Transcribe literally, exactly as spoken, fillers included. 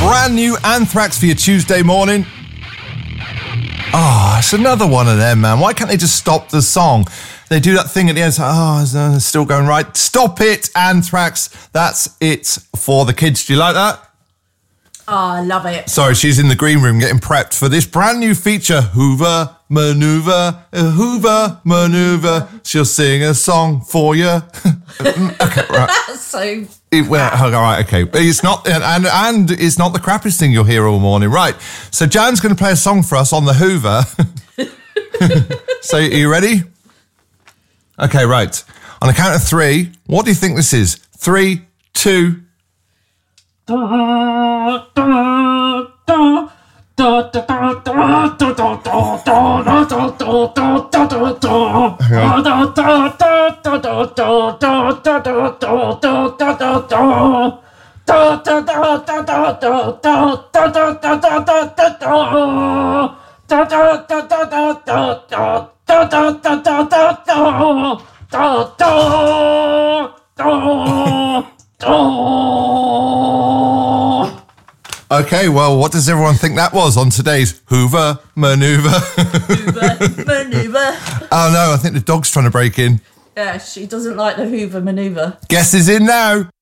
Brand new Anthrax for your Tuesday morning. Oh, it's another one of them, man. Why can't they just stop the song? They do that thing at the end, it's like, oh, it's still going right. Stop it, Anthrax. That's it for the kids. Do you like that? Oh, I love it. Sorry, she's in the green room getting prepped for this brand new feature, Hoover Maneuver, Hoover Maneuver. She'll sing a song for you. Okay, right. That's so... It, well, all right, okay. But it's not, and, and it's not the crappiest thing you'll hear all morning. Right, so Jan's going to play a song for us on the Hoover. So, are you ready? Okay, right. On a count of three, what do you think this is? Three, two... Da, da, da. Da, da, da, da, da, da, da, da, da, da, da, da, da, da, da. Da, da, da, da, da, da, da, da, da, da, da, da, da, da. Da, da, da, da, da, da, da, da, da, da, da, da, da. Da, da, da, da, da, da, da, da, da, da, da, da, da. Da, da, da, da. Okay, well, what does everyone think that was on today's Hoover Maneuver? Hoover Maneuver. Oh no, I think the dog's trying to break in. Yeah, she doesn't like the Hoover Maneuver. Guess is in now.